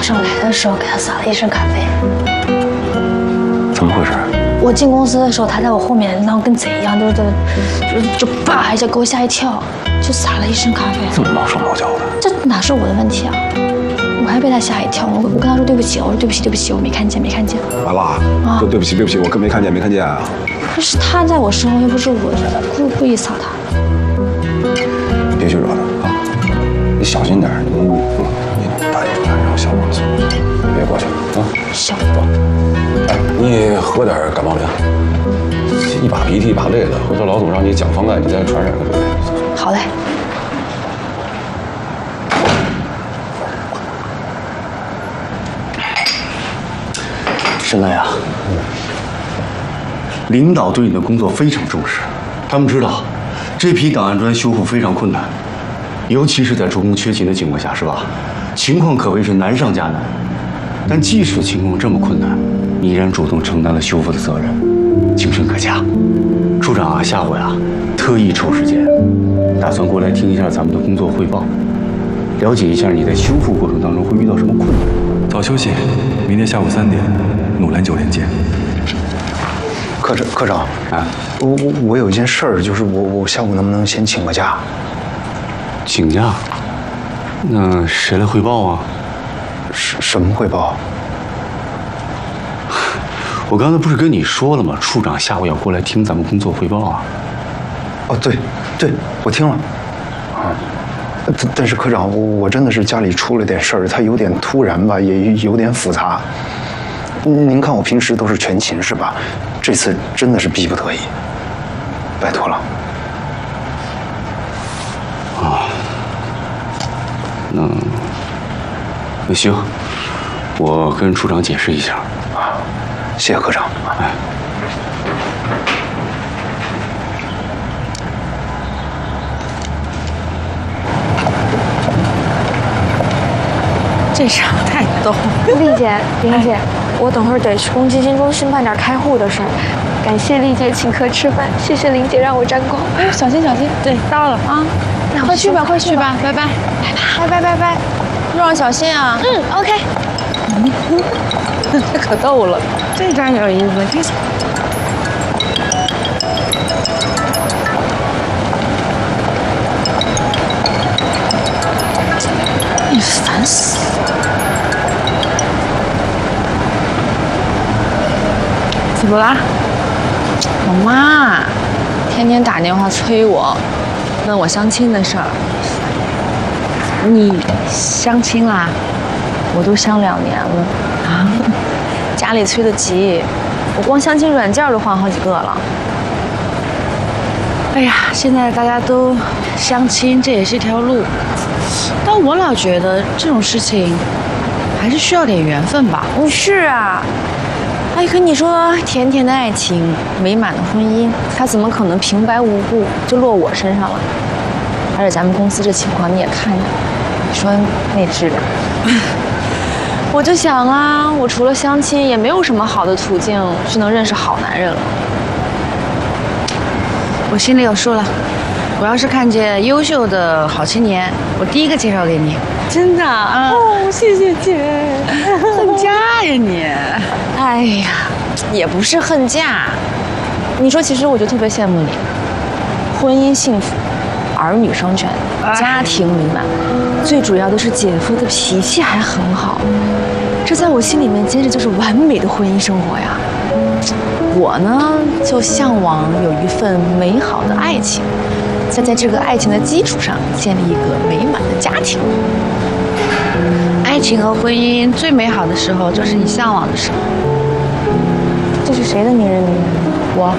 上来的时候给他撒了一身咖啡。 怎么回事？ 我进公司的时候，他在我后面，然后跟贼一样，就叭一下给我吓一跳，就撒了一身咖啡。 这么毛手毛脚的， 这哪是我的问题啊？我还被他吓一跳，我跟他说对不起，我说对不起，我没看见。 完了啊！对不起，我跟没看见啊。 可是他在我身后，又不是我故意撒他。 别去惹他啊！你小心点，你大爷出来，然后小王子别过去啊！ 小王，哎，你喝点感冒灵，一把鼻涕一把泪的，回头老总让你讲方案，你再传染个对。 好嘞。 沈南呀，领导对你的工作非常重视，他们知道这批档案砖修复非常困难，尤其是在主攻缺勤的情况下，是吧？情况可谓是难上加难。但即使情况这么困难，你依然主动承担了修复的责任，精神可嘉。处长啊，下回啊，特意抽时间，打算过来听一下咱们的工作汇报，了解一下你在修复过程当中会遇到什么困难。 早休息，明天下午3点，努兰酒店见。 科长啊，我有一件事儿，就是我下午能不能先请个假？ 请假？那谁来汇报啊？ 什么汇报？ 我刚才不是跟你说了吗？处长下午要过来听咱们工作汇报啊。 哦，对，我听了。啊，但是科长，我真的是家里出了点事儿，它有点突然吧，也有点复杂。您看我平时都是全勤是吧？这次真的是逼不得已，拜托了。 啊，那行，我跟处长解释一下。 啊，谢谢科长。哎。 这场太逗了。 丽姐、玲姐，我等会儿得去公积金中心办点开户的事儿。感谢丽姐请客吃饭，谢谢玲姐让我沾光。 哎，小心！对，到了啊， 那快去吧，拜拜，拜拜，路上小心啊。 OK。 这可逗了，这张有意思，这。你烦死了！怎么啦？我妈天天打电话催我，问我相亲的事儿。你相亲啦？我都相2年了啊！家里催得急，我光相亲软件都换好几个了。哎呀，现在大家都相亲，这也是一条路。但我老觉得这种事情还是需要点缘分吧。 是啊，哎，可你说甜甜的爱情、美满的婚姻，它怎么可能平白无故就落我身上了？而且咱们公司这情况你也看着，你说那质量，我就想啊，我除了相亲也没有什么好的途径是能认识好男人了。 我心里有数了。我要是看见优秀的好青年，我第一个介绍给你。 真的啊？ 哦，谢谢姐。恨嫁呀你？ 哎呀，也不是恨嫁。你说，其实我就特别羡慕你，婚姻幸福，儿女双全，家庭美满，最主要的是姐夫的脾气还很好，这在我心里面简直就是完美的婚姻生活呀。我呢，就向往有一份美好的爱情。再在这个爱情的基础上建立一个美满的家庭。 爱情和婚姻最美好的时候，就是你向往的时候。 这是谁的名人名言？我，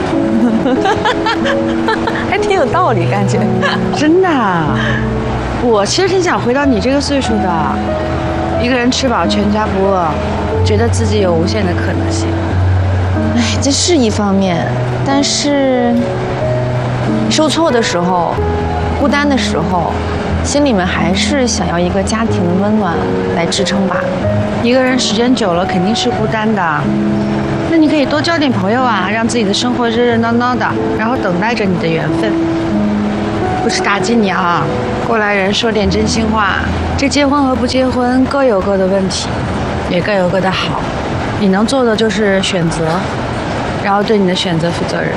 还挺有道理，感觉。 真的，我其实挺想回到你这个岁数的，一个人吃饱全家不饿，觉得自己有无限的可能性。 哎，这是一方面，但是。受挫的时候，孤单的时候，心里面还是想要一个家庭的温暖来支撑吧。 一个人时间久了肯定是孤单的，那你可以多交点朋友啊，让自己的生活热热闹闹的，然后等待着你的缘分。 不是打击你啊，过来人说点真心话。这结婚和不结婚各有各的问题，也各有各的好。你能做的就是选择，然后对你的选择负责任。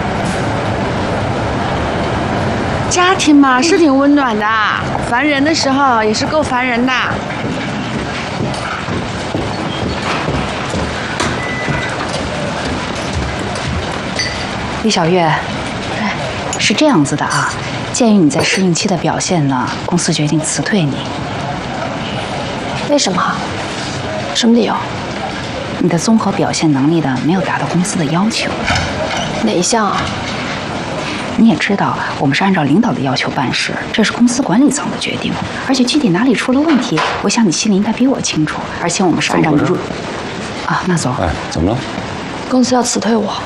家庭嘛是挺温暖的，烦人的时候也是够烦人的。 李小月，是这样子的啊，鉴于你在适应期的表现呢，公司决定辞退你。 为什么？什么理由？ 你的综合表现能力呢，没有达到公司的要求。 哪一项啊？ 你也知道，我们是按照领导的要求办事，这是公司管理层的决定。而且具体哪里出了问题，我想你心里应该比我清楚。而且我们是按照你啊，那走。 哎，怎么了？ 公司要辞退我。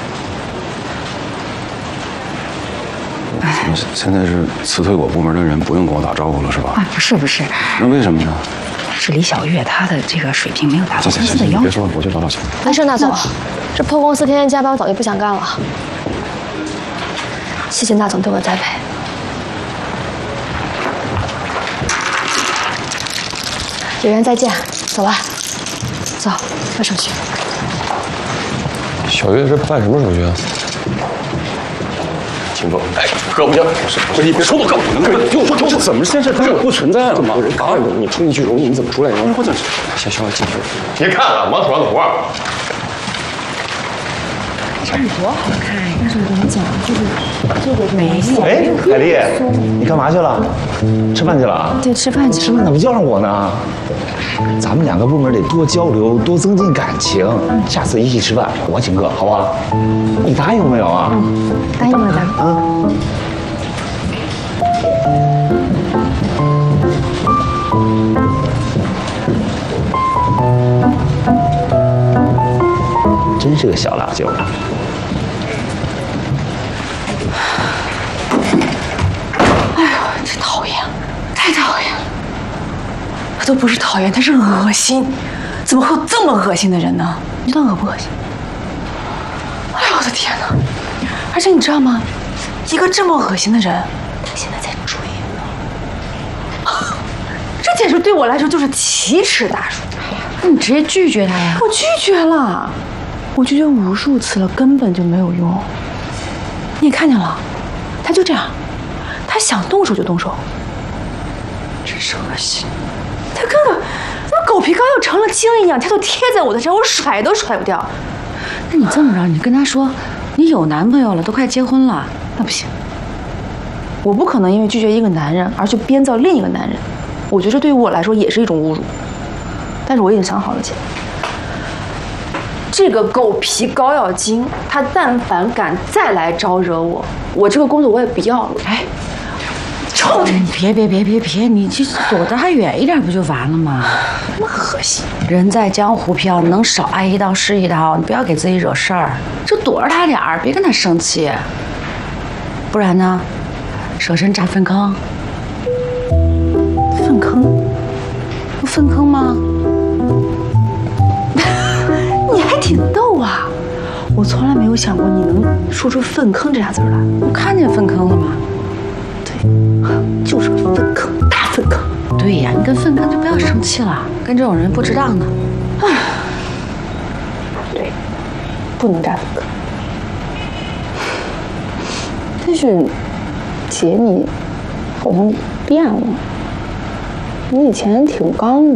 现在是辞退我部门的人不用跟我打招呼了是吧？ 啊，不是。 那为什么呢？ 是李小月她的这个水平没有达到公司的要求。 别说了，我去找钱。 没事，那总，这破公司天天加班，我早就不想干了。谢谢那总对我栽培。有缘再见，走了。走，办手续。 小月这办什么手续啊？秦总，哎，哥不行，不是你别说我哥，听我说，这怎么现在不存在了吗？啊，你冲进去容易，你怎么出来呢？我这先稍微进去。别看了，忙手上的活。 这儿多好看呀！但是我跟你讲，这个没有。 哎，海丽，你干嘛去了？吃饭去了啊？ 对，吃饭去。 吃饭怎么叫上我呢？咱们两个部门得多交流，多增进感情。下次一起吃饭，我请客，好不好？你答应没有啊？ 答应了，大哥。 真是个小辣椒。 哎呦，真讨厌，太讨厌了！他都不是讨厌，他是恶心。怎么会有这么恶心的人呢？你知道恶不恶心？哎呦我的天哪！而且你知道吗？一个这么恶心的人，他现在在追我，这简直对我来说就是奇耻大辱。那你直接拒绝他呀！我拒绝了，我拒绝无数次了，根本就没有用。你也看见了，他就这样，他想动手就动手，真是恶心。他跟个狗皮膏药成了精一样，他都贴在我的身上，我甩都甩不掉。那你这么着，你跟他说，你有男朋友了，都快结婚了，那不行。我不可能因为拒绝一个男人而去编造另一个男人，我觉得这对于我来说也是一种侮辱。但是我已经想好了，姐，这个狗皮膏药精，他但凡敢再来招惹我，我这个工作我也不要了。哎，臭你！别，你就躲得还远一点不就完了吗？那么恶心！人在江湖飘，能少挨一刀是一刀，你不要给自己惹事儿，就躲着他点儿，别跟他生气。不然呢，舍身炸粪坑。粪坑？有粪坑吗？你还挺逗啊！我从来没有想过你能说出粪坑这俩字来。我看见粪坑了吗？对，就是个粪坑，大粪坑。对呀，你跟粪坑就不要生气了，跟这种人不值当的。唉，对，不能炸粪坑。但是，姐你好像变了，你以前挺刚的。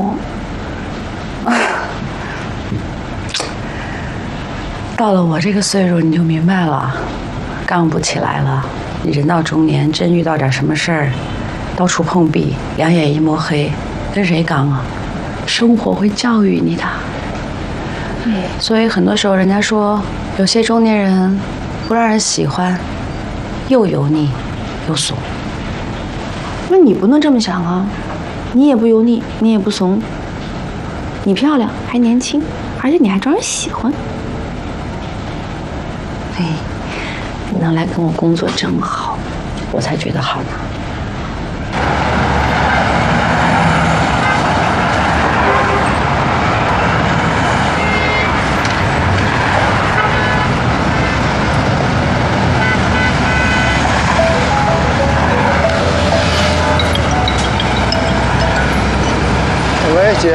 到了我这个岁数，你就明白了，刚不起来了。你人到中年，真遇到点什么事儿，到处碰壁，两眼一抹黑，跟谁刚啊？生活会教育你的。所以很多时候，人家说有些中年人不让人喜欢，又油腻又怂。那你不能这么想啊！你也不油腻，你也不怂，你漂亮还年轻，而且你还招人喜欢。哎，你能来跟我工作真好，我才觉得好呢。